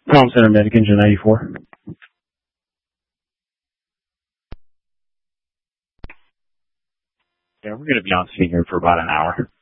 Palm Center Medic Engine 94. Yeah, we're going to be on scene here for about an hour.